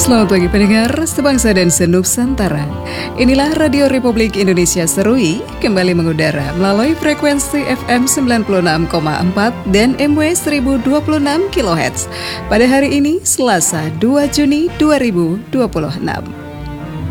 Selamat pagi pendengar sebangsa dan senusantara. Inilah Radio Republik Indonesia Serui kembali mengudara melalui frekuensi FM 96,4 dan MW 1026 kHz pada hari ini Selasa 2 Juni 2026.